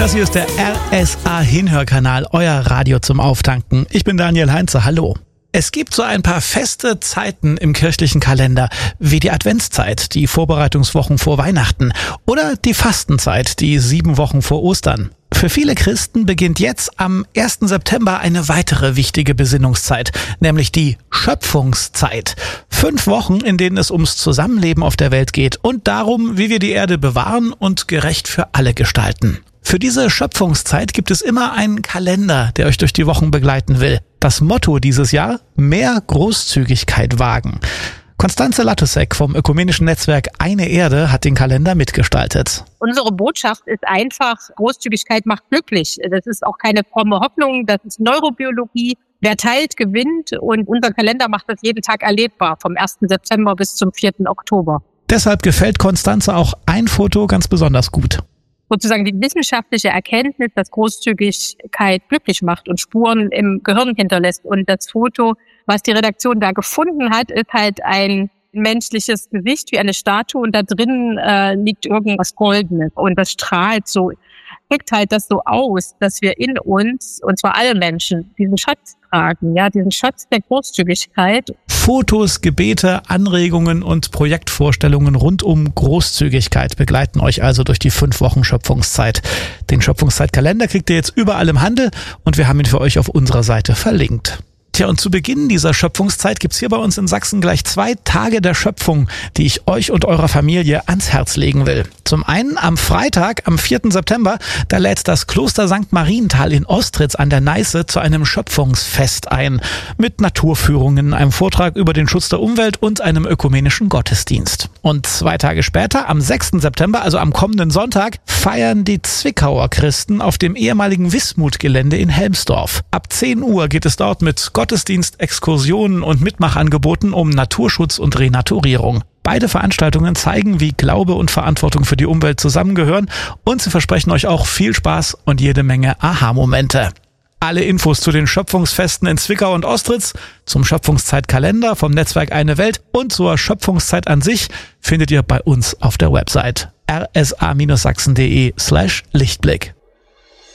Das hier ist der RSA-Hinhörkanal, euer Radio zum Auftanken. Ich bin Daniel Heinze, hallo. Es gibt so ein paar feste Zeiten im kirchlichen Kalender, wie die Adventszeit, die Vorbereitungswochen vor Weihnachten oder die Fastenzeit, die 7 Wochen vor Ostern. Für viele Christen beginnt jetzt am 1. September eine weitere wichtige Besinnungszeit, nämlich die Schöpfungszeit. 5 Wochen, in denen es ums Zusammenleben auf der Welt geht und darum, wie wir die Erde bewahren und gerecht für alle gestalten. Für diese Schöpfungszeit gibt es immer einen Kalender, der euch durch die Wochen begleiten will. Das Motto dieses Jahr: mehr Großzügigkeit wagen. Konstanze Lattusek vom ökumenischen Netzwerk Eine Erde hat den Kalender mitgestaltet. Unsere Botschaft ist einfach, Großzügigkeit macht glücklich. Das ist auch keine fromme Hoffnung, das ist Neurobiologie. Wer teilt, gewinnt, und unser Kalender macht das jeden Tag erlebbar, vom 1. September bis zum 4. Oktober. Deshalb gefällt Konstanze auch ein Foto ganz besonders gut. Sozusagen die wissenschaftliche Erkenntnis, dass Großzügigkeit glücklich macht und Spuren im Gehirn hinterlässt. Und das Foto, was die Redaktion da gefunden hat, ist halt ein menschliches Gesicht wie eine Statue, und da drin liegt irgendwas Goldenes und das strahlt so, wirkt halt das so aus, dass wir in uns, und zwar alle Menschen, diesen Schatz tragen, ja, diesen Schatz der Großzügigkeit. Fotos, Gebete, Anregungen und Projektvorstellungen rund um Großzügigkeit begleiten euch also durch die 5 Wochen Schöpfungszeit. Den Schöpfungszeitkalender kriegt ihr jetzt überall im Handel und wir haben ihn für euch auf unserer Seite verlinkt. Tja, und zu Beginn dieser Schöpfungszeit gibt's hier bei uns in Sachsen gleich 2 Tage der Schöpfung, die ich euch und eurer Familie ans Herz legen will. Zum einen am Freitag, am 4. September, da lädt das Kloster St. Marienthal in Ostritz an der Neiße zu einem Schöpfungsfest ein. Mit Naturführungen, einem Vortrag über den Schutz der Umwelt und einem ökumenischen Gottesdienst. Und 2 Tage später, am 6. September, also am kommenden Sonntag, feiern die Zwickauer Christen auf dem ehemaligen Wismut-Gelände in Helmsdorf. Ab 10 Uhr geht es dort mit Gottesdienst, Exkursionen und Mitmachangeboten um Naturschutz und Renaturierung. Beide Veranstaltungen zeigen, wie Glaube und Verantwortung für die Umwelt zusammengehören, und sie versprechen euch auch viel Spaß und jede Menge Aha-Momente. Alle Infos zu den Schöpfungsfesten in Zwickau und Ostritz, zum Schöpfungszeitkalender vom Netzwerk Eine Welt und zur Schöpfungszeit an sich findet ihr bei uns auf der Website rsa-sachsen.de/Lichtblick.